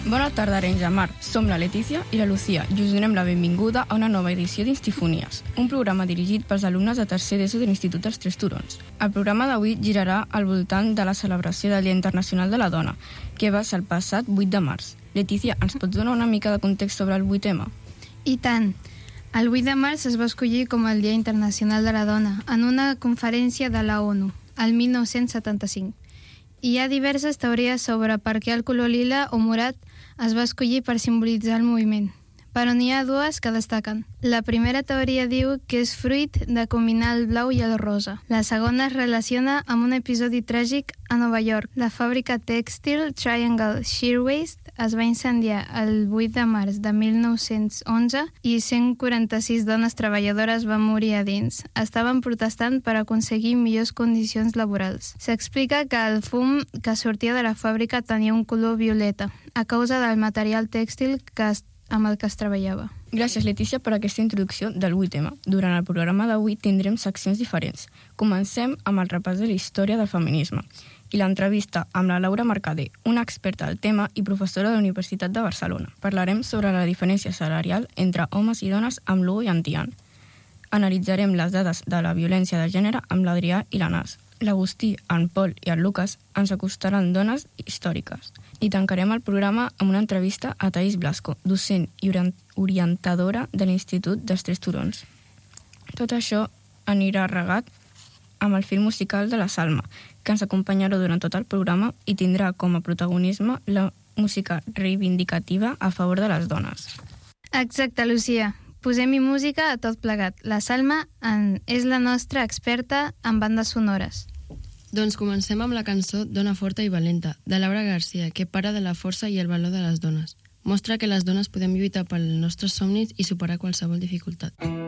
Bona tarda, Arenys de Mar. Som la Letícia i la Lucía i us donem la benvinguda a una nova edició d'Instifonies, un programa dirigit pels alumnes de tercer d'ESO de l'Institut dels Tres Turons. El programa d'avui girarà al voltant de la celebració del Dia Internacional de la Dona, que va ser el passat 8 de març. Letícia, ens pots donar una mica de context sobre el 8M? I tant! El 8 de març es va escollir com el Dia Internacional de la Dona en una conferència de la ONU, el 1975. Hi ha diverses teories sobre per què el color lila o morat es va escollir per simbolitzar el moviment, però n'hi ha dues que destaquen. La primera teoria diu que és fruit de combinar el blau i el rosa. La segona es relaciona amb un episodi tràgic a Nova York. La fàbrica tèxtil Triangle Shirtwaist es va incendiar el 8 de març de 1911 i 146 dones treballadores van morir a dins. Estaven protestant per aconseguir millors condicions laborals. S'explica que el fum que sortia de la fàbrica tenia un color violeta, a causa del material tèxtil amb el que es treballava. Gràcies, Letícia, per aquesta introducció del 8M. Durant el programa d'avui tindrem seccions diferents. Comencem amb el repàs de la història del feminisme i l'entrevista amb la Laura Mercader, una experta del tema i professora de la Universitat de Barcelona. Parlarem sobre la diferència salarial entre homes i dones amb l'Hugo i en Tian. Analitzarem les dades de la violència de gènere amb l'Adrià i l'Anàs. L'Agustí, en Pol i el Lucas ens acostaran dones històriques. I tancarem el programa amb una entrevista a Thaís Blasco, docent i orientadora de l'Institut dels Tres Turons. Tot això anirà regat amb el fil musical de la Salma, que ens acompanyarà durant tot el programa i tindrà com a protagonisme la música reivindicativa a favor de les dones. Exacte, Lucía. Posem-hi música a tot plegat. La Salma és la nostra experta en bandes sonores. Doncs comencem amb la cançó Dona forta i valenta, de Laura García, que parla de la força i el valor de les dones. Mostra que les dones podem lluitar pels nostres somnis i superar qualsevol dificultat.